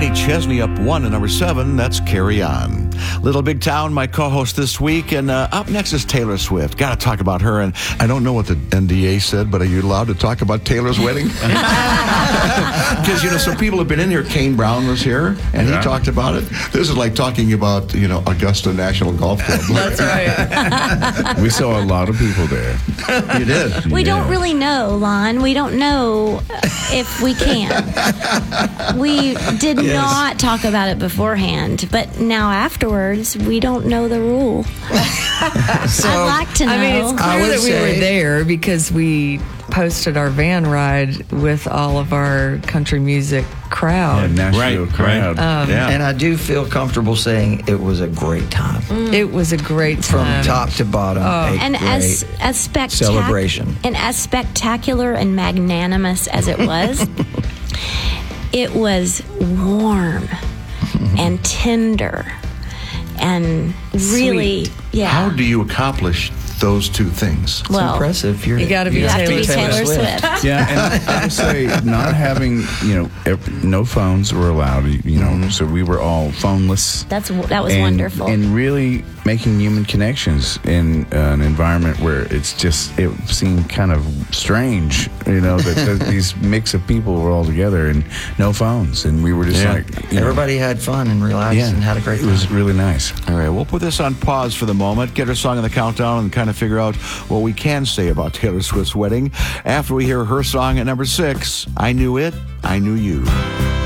Kenny Chesney up 1 at number 7. That's Carry On. Little Big Town, my co-host this week. And up next is Taylor Swift. Got to talk about her. And I don't know what the NDA said, but are you allowed to talk about Taylor's wedding? Because, some people have been in here. Kane Brown was here, and he talked about it. This is like talking about, Augusta National Golf Club. That's right. We saw a lot of people there. You did. We don't really know, Lon. We don't know if we can. We did not talk about it beforehand, but now afterwards, we don't know the rule. I'd like to know. I mean, it's clear that we were there because we posted our van ride with all of our country music crowd. Nashville crowd. And I do feel comfortable saying it was a great time. It was a great time. From top to bottom. And as celebration. And as spectacular and magnanimous as it was, it was warm and tender and really, Sweet. How do you accomplish those two things? It's impressive. You got to be Taylor Swift. Yeah, and I would say not having, no phones were allowed, so we were all phoneless. That was wonderful. And really making human connections in an environment where it seemed kind of strange, that these mix of people were all together and no phones. And we were just everybody had fun and relaxed and had a great time. It was really nice. All right, we'll put this on pause for the moment, get her song in the countdown, and kind of figure out what we can say about Taylor Swift's wedding after we hear her song at number 6, I Knew It, I Knew You.